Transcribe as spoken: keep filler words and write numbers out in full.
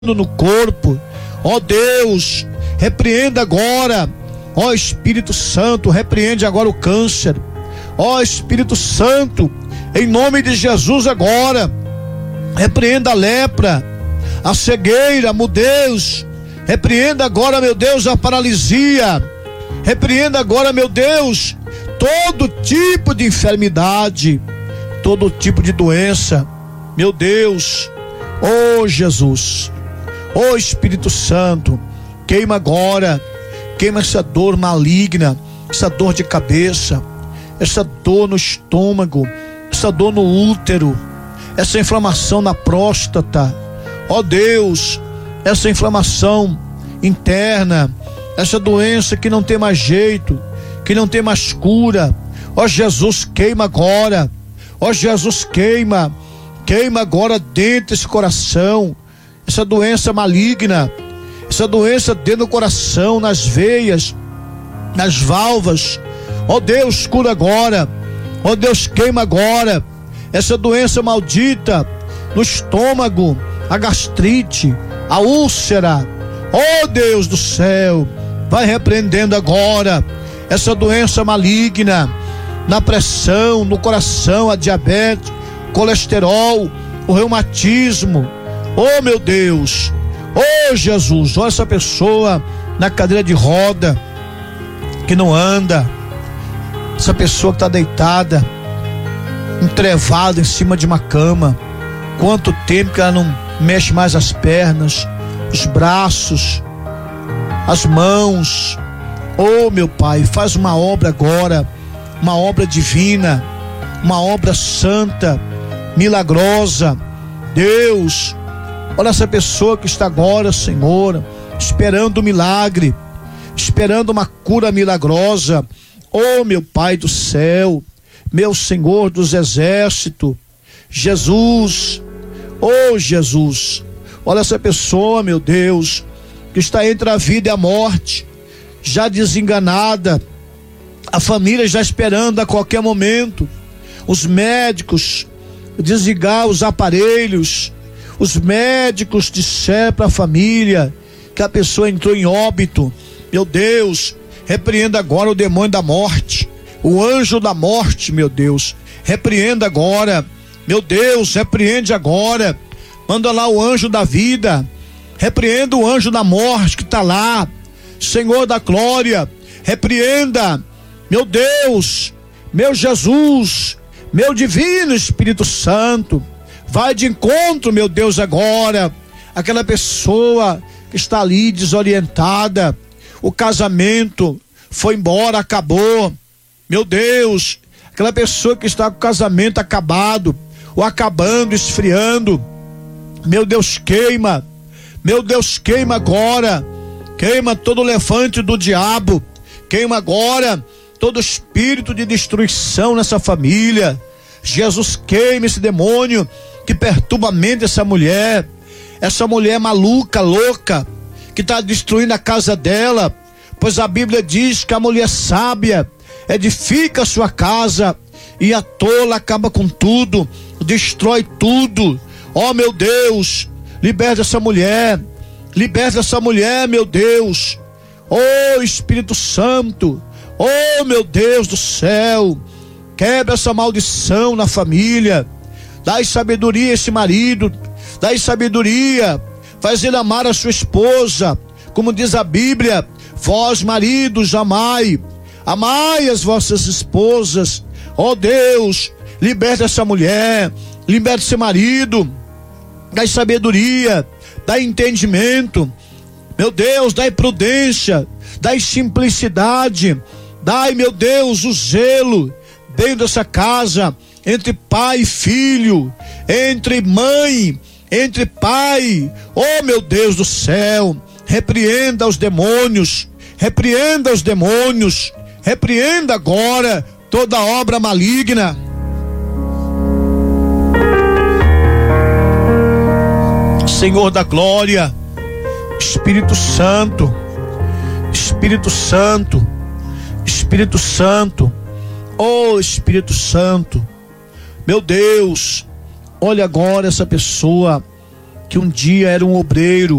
no corpo. Ó Deus, repreenda agora. Ó Espírito Santo, repreende agora o câncer. Ó Espírito Santo, em nome de Jesus agora, repreenda a lepra, a cegueira, meu Deus. Repreenda agora, meu Deus, a paralisia. Repreenda agora, meu Deus, todo tipo de enfermidade, todo tipo de doença. Meu Deus, ó Jesus, ó Espírito Santo, queima agora, queima essa dor maligna, essa dor de cabeça, essa dor no estômago, essa dor no útero, essa inflamação na próstata. Ó Deus, essa inflamação interna, essa doença que não tem mais jeito, que não tem mais cura. Ó Jesus, queima agora. Ó Jesus, queima, queima agora dentro desse coração, essa doença maligna, essa doença dentro do coração, nas veias, nas válvulas. Ó Deus, cura agora. Ó Deus, queima agora essa doença maldita no estômago, a gastrite, a úlcera. Ó Deus do céu, vai repreendendo agora essa doença maligna na pressão, no coração, a diabetes, colesterol, o reumatismo. Oh meu Deus, oh Jesus, olha essa pessoa na cadeira de roda, que não anda, essa pessoa que está deitada, entrevada em cima de uma cama. Quanto tempo que ela não mexe mais as pernas, os braços, as mãos. Oh meu Pai, faz uma obra agora, uma obra divina, uma obra santa, milagrosa. Deus, olha essa pessoa que está agora, Senhor, esperando um milagre, esperando uma cura milagrosa. Oh meu Pai do céu, meu Senhor dos exércitos, Jesus, oh Jesus, olha essa pessoa, meu Deus, que está entre a vida e a morte, já desenganada, a família já esperando a qualquer momento, os médicos desligar os aparelhos, os médicos disseram para a família que a pessoa entrou em óbito. Meu Deus, repreenda agora o demônio da morte, o anjo da morte, meu Deus, repreenda agora, meu Deus, repreende agora, manda lá o anjo da vida, repreenda o anjo da morte que está lá, Senhor da glória, repreenda, meu Deus, meu Jesus, meu divino Espírito Santo, vai de encontro, meu Deus, agora, aquela pessoa que está ali desorientada, o casamento foi embora, acabou, meu Deus, aquela pessoa que está com o casamento acabado, ou acabando, esfriando, meu Deus, queima, meu Deus, queima agora, queima todo o levante do diabo, queima agora todo espírito de destruição nessa família. Jesus, queima esse demônio que perturba a mente dessa mulher, essa mulher maluca, louca, que está destruindo a casa dela, pois a Bíblia diz que a mulher sábia edifica a sua casa e a tola acaba com tudo, destrói tudo. Ó meu Deus, liberta essa mulher, liberta essa mulher, meu Deus. Ó Espírito Santo, ó meu Deus do céu, quebra essa maldição na família, dai sabedoria a esse marido, dai sabedoria, faz ele amar a sua esposa, como diz a Bíblia, vós maridos amai, amai as vossas esposas. Ó Deus, liberta essa mulher, liberta esse marido, dai sabedoria, dai entendimento, meu Deus, dai prudência, dai simplicidade, dai, meu Deus, o zelo dentro dessa casa, entre pai e filho, entre mãe, entre pai. Oh meu Deus do céu, repreenda os demônios, repreenda os demônios, repreenda agora toda obra maligna. Senhor da glória, Espírito Santo, Espírito Santo, Espírito Santo, oh Espírito Santo, meu Deus, olha agora essa pessoa que um dia era um obreiro,